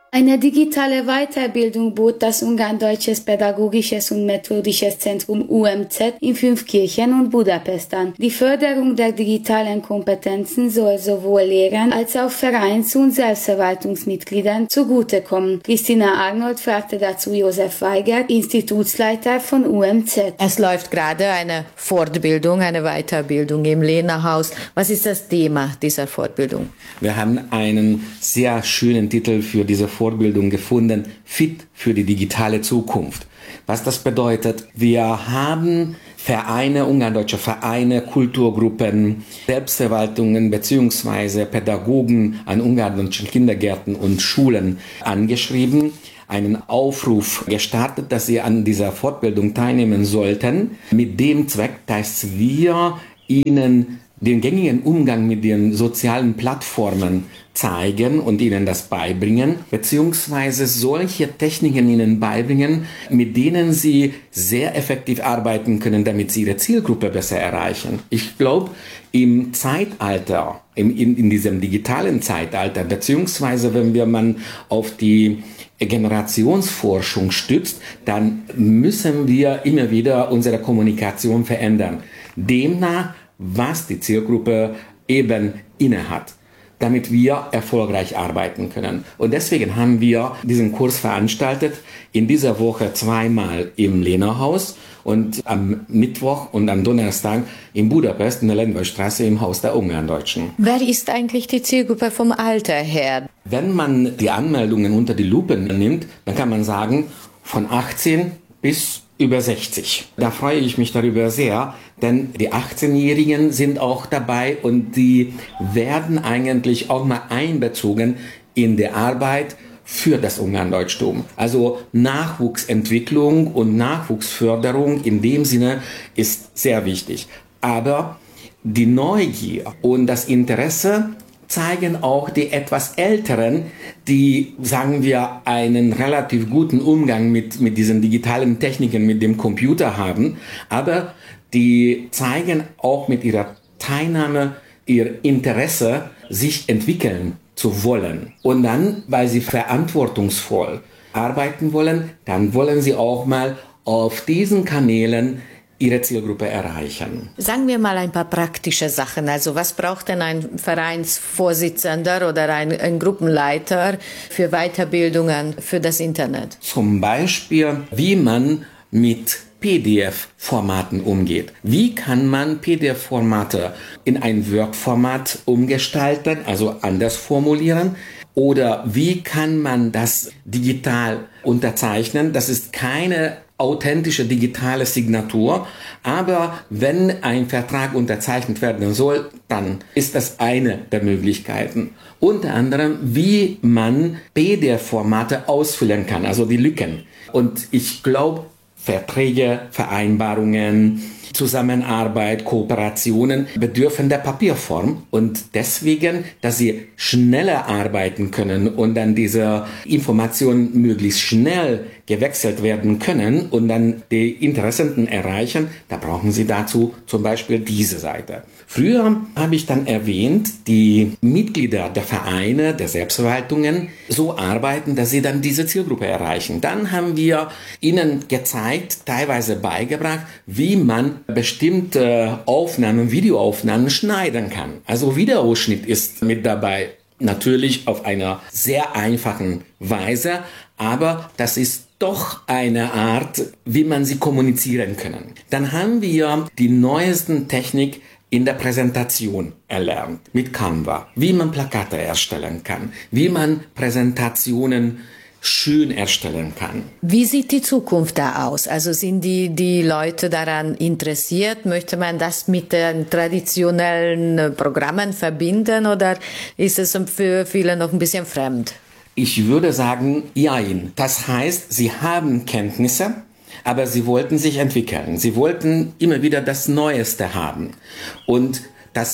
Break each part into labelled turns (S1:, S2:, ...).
S1: Eine digitale Weiterbildung bot das Ungarn-Deutsches Pädagogisches und Methodisches Zentrum UMZ in 5 Kirchen und Budapest an. Die Förderung der digitalen Kompetenzen soll sowohl Lehrern als auch Vereins- und Selbstverwaltungsmitgliedern zugutekommen. Christina Arnold fragte dazu Josef Weigert, Institutsleiter von UMZ.
S2: Es läuft gerade eine Fortbildung, eine Weiterbildung im Lehnerhaus. Was ist das Thema dieser Fortbildung?
S3: Wir haben einen sehr schönen Titel für diese Fortbildung gefunden, Fit für die digitale Zukunft. Was das bedeutet, wir haben Vereine, ungarndeutsche Vereine, Kulturgruppen, Selbstverwaltungen bzw. Pädagogen an ungarndeutschen Kindergärten und Schulen angeschrieben, einen Aufruf gestartet, dass sie an dieser Fortbildung teilnehmen sollten, mit dem Zweck, dass wir ihnen den gängigen Umgang mit den sozialen Plattformen zeigen und ihnen das beibringen, beziehungsweise solche Techniken ihnen beibringen, mit denen sie sehr effektiv arbeiten können, damit sie ihre Zielgruppe besser erreichen. Ich glaube, im Zeitalter, in diesem digitalen Zeitalter, beziehungsweise wenn man auf die Generationsforschung stützt, dann müssen wir immer wieder unsere Kommunikation verändern. Demnach, was die Zielgruppe eben innehat, damit wir erfolgreich arbeiten können. Und deswegen haben wir diesen Kurs veranstaltet, in dieser Woche 2-mal im Lehnerhaus und am Mittwoch und am Donnerstag in Budapest in der Lendvai-Straße im Haus der Ungarndeutschen.
S2: Wer ist eigentlich die Zielgruppe vom Alter her?
S3: Wenn man die Anmeldungen unter die Lupe nimmt, dann kann man sagen, von 18 bis über 60. Da freue ich mich darüber sehr, denn die 18-Jährigen sind auch dabei und die werden eigentlich auch mal einbezogen in die Arbeit für das Ungarndeutschtum. Also Nachwuchsentwicklung und Nachwuchsförderung in dem Sinne ist sehr wichtig. Aber die Neugier und das Interesse zeigen auch die etwas Älteren, die, sagen wir, einen relativ guten Umgang mit diesen digitalen Techniken, mit dem Computer haben, aber die zeigen auch mit ihrer Teilnahme ihr Interesse, sich entwickeln zu wollen. Und dann, weil sie verantwortungsvoll arbeiten wollen, dann wollen sie auch mal auf diesen Kanälen ihre Zielgruppe erreichen.
S2: Sagen wir mal ein paar praktische Sachen. Also was braucht denn ein Vereinsvorsitzender oder ein Gruppenleiter für Weiterbildungen für das Internet?
S3: Zum Beispiel, wie man mit PDF-Formaten umgeht. Wie kann man PDF-Formate in ein Word-Format umgestalten, also anders formulieren? Oder wie kann man das digital unterzeichnen? Das ist keine authentische digitale Signatur, aber wenn ein Vertrag unterzeichnet werden soll, dann ist das eine der Möglichkeiten. Unter anderem, wie man PDF-Formate ausfüllen kann, also die Lücken. Und ich glaube, Verträge, Vereinbarungen, Zusammenarbeit, Kooperationen bedürfen der Papierform und deswegen, dass sie schneller arbeiten können und dann diese Informationen möglichst schnell gewechselt werden können und dann die Interessenten erreichen, da brauchen sie dazu zum Beispiel diese Seite. Früher habe ich dann erwähnt, die Mitglieder der Vereine, der Selbstverwaltungen so arbeiten, dass sie dann diese Zielgruppe erreichen. Dann haben wir ihnen gezeigt, teilweise beigebracht, wie man bestimmte Aufnahmen, Videoaufnahmen schneiden kann. Also Videoschnitt ist mit dabei. Natürlich auf einer sehr einfachen Weise, aber das ist doch eine Art, wie man sie kommunizieren können. Dann haben wir die neuesten Technik in der Präsentation erlernt mit Canva, wie man Plakate erstellen kann, wie man Präsentationen schön erstellen kann.
S2: Wie sieht die Zukunft da aus? Also sind die Leute daran interessiert? Möchte man das mit den traditionellen Programmen verbinden oder ist es für viele noch ein bisschen fremd?
S3: Ich würde sagen, jein. Das heißt, sie haben Kenntnisse, aber sie wollten sich entwickeln. Sie wollten immer wieder das Neueste haben. Und das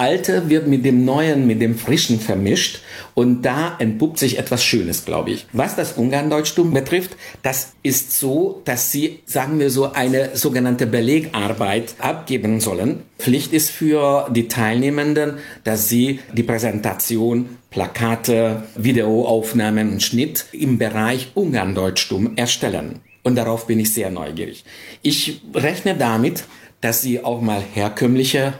S3: Alte wird mit dem Neuen, mit dem Frischen vermischt und da entpuppt sich etwas Schönes, glaube ich. Was das Ungarndeutschtum betrifft, das ist so, dass sie, sagen wir so, eine sogenannte Belegarbeit abgeben sollen. Pflicht ist für die Teilnehmenden, dass sie die Präsentation, Plakate, Videoaufnahmen und Schnitt im Bereich Ungarndeutschtum erstellen. Und darauf bin ich sehr neugierig. Ich rechne damit, dass sie auch mal herkömmliche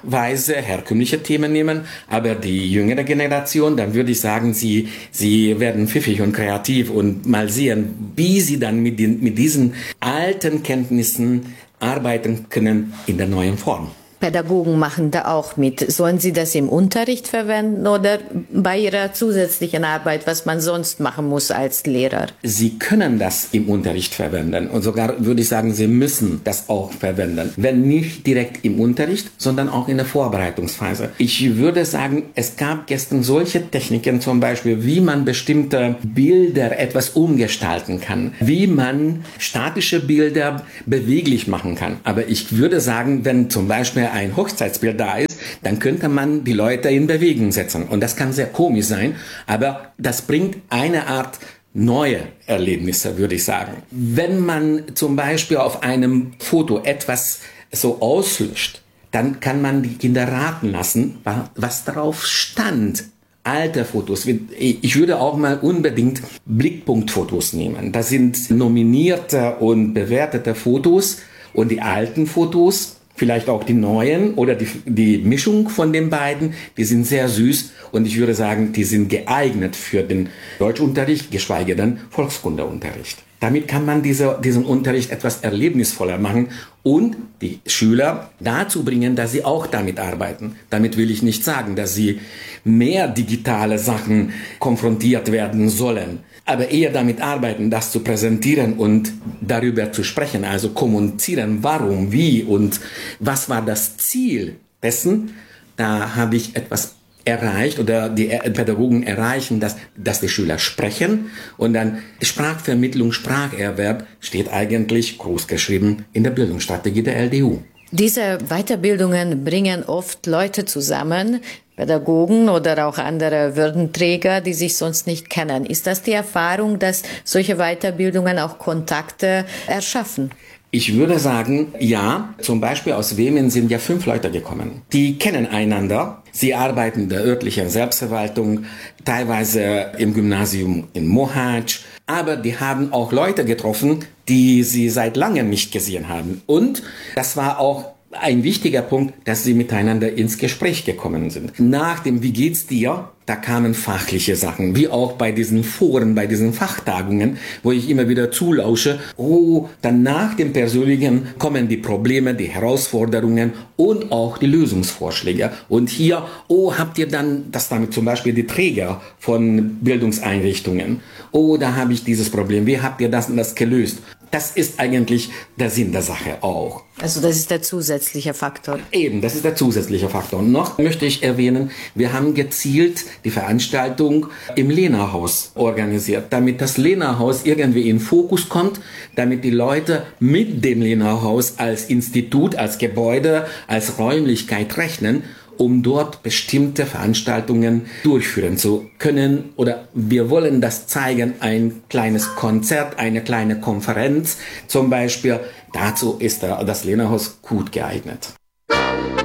S3: Themen nehmen, aber die jüngere Generation, dann würde ich sagen, sie werden pfiffig und kreativ und mal sehen, wie sie dann mit diesen alten Kenntnissen arbeiten können in der neuen Form.
S2: Pädagogen machen da auch mit. Sollen sie das im Unterricht verwenden oder bei ihrer zusätzlichen Arbeit, was man sonst machen muss als Lehrer?
S3: Sie können das im Unterricht verwenden und sogar würde ich sagen, sie müssen das auch verwenden. Wenn nicht direkt im Unterricht, sondern auch in der Vorbereitungsphase. Ich würde sagen, es gab gestern solche Techniken, zum Beispiel, wie man bestimmte Bilder etwas umgestalten kann, wie man statische Bilder beweglich machen kann. Aber ich würde sagen, wenn zum Beispiel ein Hochzeitsbild da ist, dann könnte man die Leute in Bewegung setzen. Und das kann sehr komisch sein, aber das bringt eine Art neue Erlebnisse, würde ich sagen. Wenn man zum Beispiel auf einem Foto etwas so auslöscht, dann kann man die Kinder raten lassen, was darauf stand. Alte Fotos. Ich würde auch mal unbedingt Blickpunktfotos nehmen. Das sind nominierte und bewertete Fotos und die alten Fotos, vielleicht auch die neuen oder die Mischung von den beiden, die sind sehr süß und ich würde sagen, die sind geeignet für den Deutschunterricht, geschweige denn Volkskundeunterricht. Damit kann man diesen Unterricht etwas erlebnisvoller machen und die Schüler dazu bringen, dass sie auch damit arbeiten. Damit will ich nicht sagen, dass sie mehr digitale Sachen konfrontiert werden sollen, aber eher damit arbeiten, das zu präsentieren und darüber zu sprechen, also kommunizieren, warum, wie und was war das Ziel dessen. Da habe ich etwas erreicht oder die Pädagogen erreichen, dass die Schüler sprechen und dann Sprachvermittlung, Spracherwerb steht eigentlich großgeschrieben in der Bildungsstrategie der LDU.
S2: Diese Weiterbildungen bringen oft Leute zusammen, Pädagogen oder auch andere Würdenträger, die sich sonst nicht kennen. Ist das die Erfahrung, dass solche Weiterbildungen auch Kontakte erschaffen?
S3: Ich würde sagen, ja. Zum Beispiel aus Wemen sind ja 5 Leute gekommen. Die kennen einander. Sie arbeiten in der örtlichen Selbstverwaltung, teilweise im Gymnasium in Mohács. Aber die haben auch Leute getroffen, die sie seit langem nicht gesehen haben. Und das war auch ein wichtiger Punkt, dass sie miteinander ins Gespräch gekommen sind. Nach dem "Wie geht's dir?" da kamen fachliche Sachen, wie auch bei diesen Foren, bei diesen Fachtagungen, wo ich immer wieder zulausche. Dann nach dem Persönlichen kommen die Probleme, die Herausforderungen und auch die Lösungsvorschläge. Und hier, habt ihr dann, das damit zum Beispiel die Träger von Bildungseinrichtungen. Da habe ich dieses Problem. Wie habt ihr das und das gelöst? Das ist eigentlich der Sinn der Sache auch.
S2: Also das ist der zusätzliche Faktor.
S3: Eben, das ist der zusätzliche Faktor. Und noch möchte ich erwähnen, wir haben gezielt die Veranstaltung im Lehnerhaus organisiert, damit das Lehnerhaus irgendwie in Fokus kommt, damit die Leute mit dem Lehnerhaus als Institut, als Gebäude, als Räumlichkeit rechnen, um dort bestimmte Veranstaltungen durchführen zu können. Oder wir wollen das zeigen, ein kleines Konzert, eine kleine Konferenz zum Beispiel. Dazu ist das Lehnerhaus gut geeignet.